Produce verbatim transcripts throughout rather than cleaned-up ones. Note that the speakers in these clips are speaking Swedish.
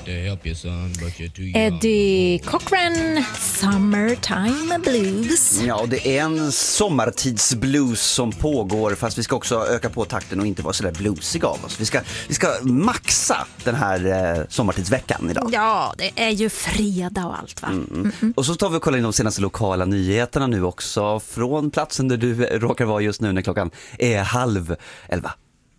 Eddie Cochran, Summertime Blues. Ja, det är en sommartidsblues som pågår, fast vi ska också öka på takten och inte vara så där bluesig av oss. Vi ska, vi ska maxa den här eh, sommartidsveckan idag. Ja, det är ju fredag och allt, va? Mm. Mm-mm. Och så tar vi och kollar in de senaste lokala nyheterna nu också från platsen där du råkar vara just nu när klockan är halv elva.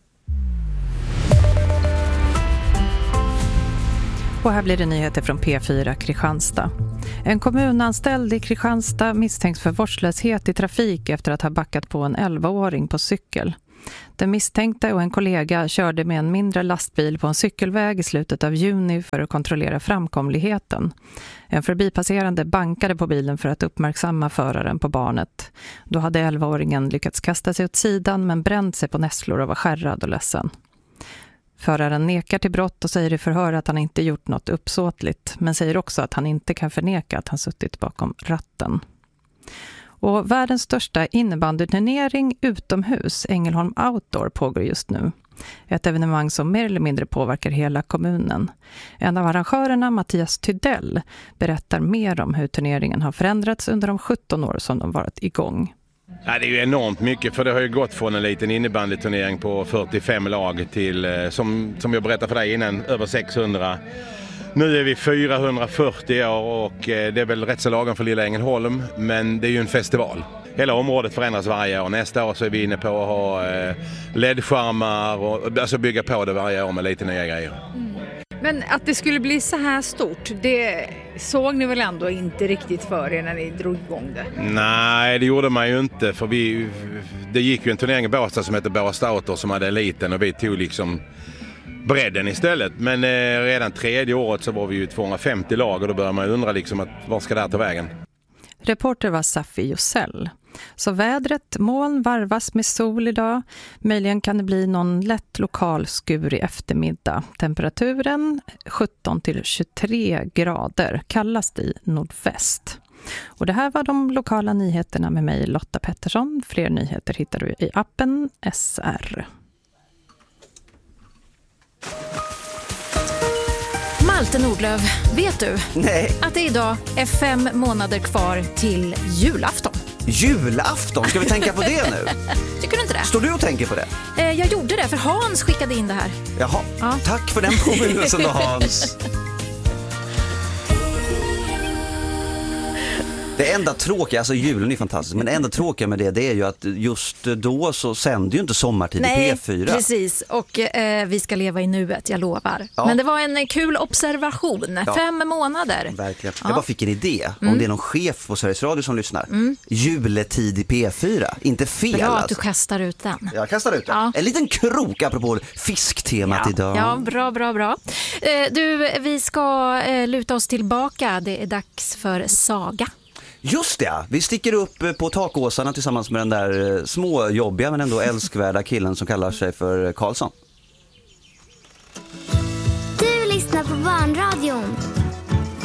Och här blir det nyheter från P fyra Kristianstad. En kommunanställd i Kristianstad misstänks för vårdslöshet i trafik efter att ha backat på en elvaåring på cykel. Den misstänkte och en kollega körde med en mindre lastbil på en cykelväg i slutet av juni för att kontrollera framkomligheten. En förbipasserande bankade på bilen för att uppmärksamma föraren på barnet. Då hade elvaåringen lyckats kasta sig åt sidan men bränt sig på nässlor och var skärrad och ledsen. Föraren nekar till brott och säger i förhör att han inte gjort något uppsåtligt, men säger också att han inte kan förneka att han suttit bakom ratten. Och världens största innebandyturnering utomhus, Ängelholm Outdoor, pågår just nu. Ett evenemang som mer eller mindre påverkar hela kommunen. En av arrangörerna, Mattias Tydell, berättar mer om hur turneringen har förändrats under de sjutton år som de varit igång. Ja, det är ju enormt mycket, för det har ju gått från en liten innebandyturnering på fyrtiofem lag till, som, som jag berättade för dig innan, över sexhundra. Nu är vi fyrahundrafyrtio år och det är väl rätt så lagom för lilla Ängelholm, men det är ju en festival. Hela området förändras varje år. Nästa år så är vi inne på att ha L E D-skärmar och alltså bygga på det varje år med lite nya grejer. Mm. Men att det skulle bli så här stort, det såg ni väl ändå inte riktigt för er när ni drog igång det? Nej, det gjorde man ju inte, för vi, det gick ju en turnering i Båstad som heter Båstad Outdoor som hade eliten och vi tog liksom bredden istället. Men eh, redan tredje året så var vi ju tvåhundrafemtio lag och då börjar man undra liksom att var ska det här ta vägen? Reporter var Safi Josell. Så vädret, moln varvas med sol idag. Möjligen kan det bli någon lätt lokal skur i eftermiddag. Temperaturen sjutton till tjugotre grader, kallast i nordväst. Och det här var de lokala nyheterna med mig, Lotta Pettersson. Fler nyheter hittar du i appen S R. Malte Nordlöf, vet du Nej. att det idag är fem månader kvar till julafton? Julafton? Ska vi tänka på det nu? Tycker du inte det? Står du och tänker på det? Eh, jag gjorde det, för Hans skickade in det här. Jaha, ja. Tack för den påminnelsen då, Hans. Det enda tråkiga, alltså julen är fantastisk, men det enda tråkiga med det, det är ju att just då så sänder ju inte Sommartid Nej, i P fyra. Precis, och eh, vi ska leva i nuet, jag lovar. Ja. Men det var en kul observation, ja. Fem månader. Verkligen. Ja. Jag bara fick en idé, om mm. det är någon chef på Sveriges Radio som lyssnar. Mm. Juletid i P fyra, inte fel. Bra att alltså. du kastar ut den. Jag kastar ut den. Ja. En liten krok apropå fisktemat ja. idag. Ja, bra, bra, bra. Eh, du, vi ska eh, luta oss tillbaka. Det är dags för saga. Just det, vi sticker upp på takåsarna tillsammans med den där småjobbiga men ändå älskvärda killen som kallar sig för Karlsson.